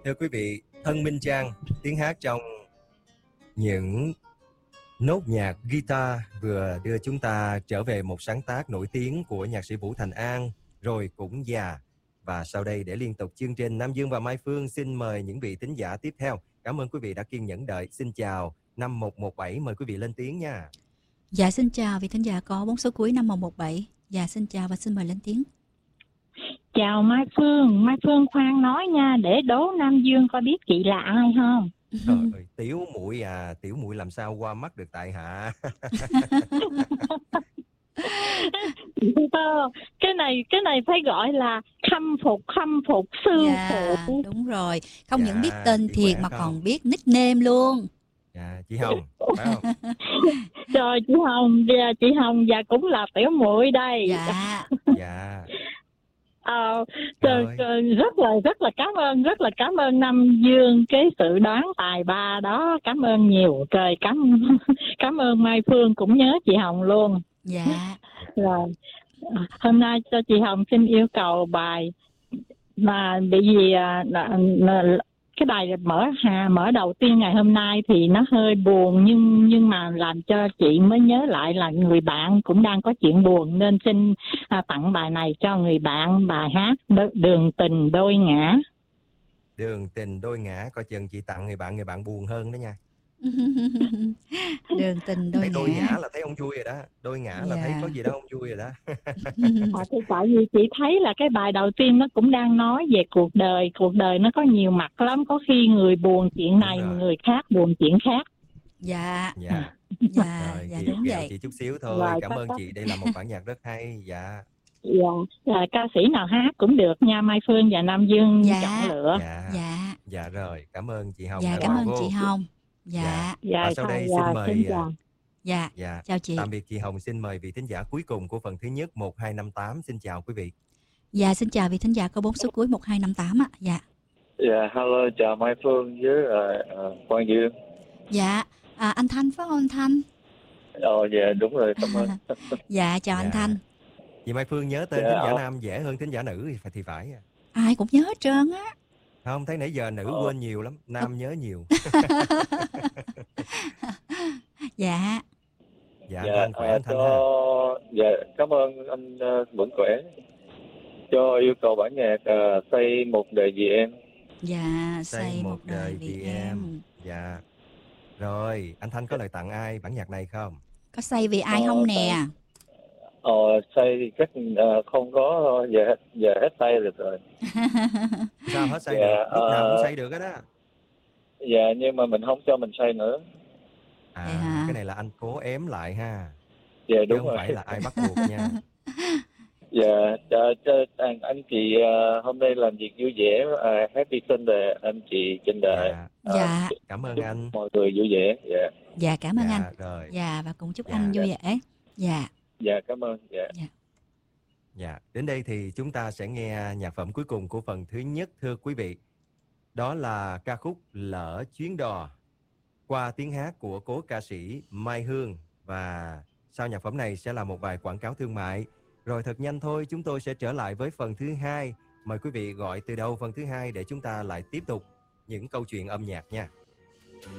Thưa quý vị, Thân Minh Trang, tiếng hát trong những nốt nhạc guitar vừa đưa chúng ta trở về một sáng tác nổi tiếng của nhạc sĩ Vũ Thành An, Rồi Cũng Già. Và sau đây để liên tục chương trình, Nam Dương và Mai Phương xin mời những vị thính giả tiếp theo. Cảm ơn quý vị đã kiên nhẫn đợi. Xin chào 5117, mời quý vị lên tiếng nha. Dạ xin chào vị thính giả có 4 số cuối 5117. Dạ xin chào và xin mời lên tiếng. Chào Mai Phương khoan nói nha, để đố Nam Dương coi biết chị là ai không? Trời ơi, tiểu muội à, tiểu muội làm sao qua mắt được tại hạ. Cái này phải gọi là khâm phục sư phụ. Đúng rồi, không những biết tên thiệt mà còn biết nickname luôn. Dạ, chị Hồng, phải không? Rồi chị Hồng và cũng là tiểu muội đây. Dạ. Rất là cảm ơn Nam Dương cái sự đoán tài ba đó, cảm ơn nhiều. Trời, cảm ơn Mai Phương cũng nhớ chị Hồng luôn. Dạ. Rồi hôm nay cho chị Hồng xin yêu cầu bài mà bởi vì cái bài mở đầu tiên ngày hôm nay thì nó hơi buồn, nhưng mà làm cho chị mới nhớ lại là người bạn cũng đang có chuyện buồn, nên xin tặng bài này cho người bạn, bài hát Đường Tình Đôi Ngã. Đường Tình Đôi Ngã, coi chừng chị tặng người bạn buồn hơn đó nha. Đường Tình Đôi Ngã. Đôi ngã là thấy ông vui rồi đó, đôi ngã là thấy có gì đó ông vui rồi đó. Thì tại vì chị thấy là cái bài đầu tiên nó cũng đang nói về cuộc đời nó có nhiều mặt lắm, có khi người buồn chuyện này mà người khác buồn chuyện khác. Dạ Rồi, đúng vậy. chị chút xíu thôi. Rồi, cảm ơn chị, đây là một bản nhạc rất hay. Dạ. Ca sĩ nào hát cũng được nha, Mai Phương và Nam Dương chọn lựa. Dạ rồi, cảm ơn chị Hồng. Dạ, cảm ơn chị Hồng. Và sau đây xin mời chào chị. Tạm biệt chị Hồng, xin mời vị thính giả cuối cùng của phần thứ nhất 1258. Xin chào quý vị. Dạ, xin chào vị thính giả có 4 số cuối 1258 ạ. Dạ, hello, chào Mai Phương với Quang Dương. Dạ, anh Thanh phải không anh Thanh? Dạ đúng rồi, cảm ơn. Dạ, chào anh Thanh. Chị Mai Phương nhớ tên thính giả nam dễ hơn thính giả nữ thì phải. Ai cũng nhớ hết trơn á. Không, thấy nãy giờ nữ quên nhiều lắm, nam nhớ nhiều. Dạ, anh khỏe anh Thanh ha. Dạ, cảm ơn anh vẫn khỏe. Cho yêu cầu bản nhạc Xây Một Đời Vì Em. Dạ, Xây Một Đời Vì Em. Dạ. Rồi, anh Thanh có lời tặng ai bản nhạc này không? Có xây vì ai không nè? Xây thì chắc không có thôi, giờ hết xây được rồi. Sao hết xây được? Lúc nào cũng xây được đó. Dạ, nhưng mà mình không cho mình xây nữa. Cái này là anh cố ém lại ha. Dạ đúng không rồi. Phải là ai bắt buộc nha. Dạ, anh chị hôm nay làm việc vui vẻ, happy Sunday anh chị trên đời. Dạ. Cảm ơn anh. Mọi người vui vẻ. Dạ, cảm ơn anh. Rồi. Dạ, và cũng chúc anh vui vẻ. Dạ, cảm ơn. Dạ, đến đây thì chúng ta sẽ nghe nhạc phẩm cuối cùng của phần thứ nhất, thưa quý vị. Đó là ca khúc Lỡ Chuyến Đò qua tiếng hát của cố ca sĩ Mai Hương. Và sau nhạc phẩm này sẽ là một vài quảng cáo thương mại. Rồi thật nhanh thôi, chúng tôi sẽ trở lại với phần thứ hai. Mời quý vị gọi từ đầu phần thứ hai để chúng ta lại tiếp tục những câu chuyện âm nhạc nha.